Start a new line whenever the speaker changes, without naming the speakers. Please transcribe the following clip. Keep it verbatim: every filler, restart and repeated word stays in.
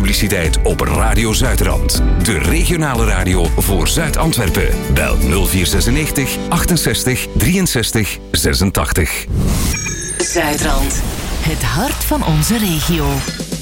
publiciteit op Radio Zuidrand. De regionale radio voor Zuid-Antwerpen. Bel nul vier zesennegentig achtenzestig drieënzestig zesentachtig.
Zuidrand. Het hart van onze regio.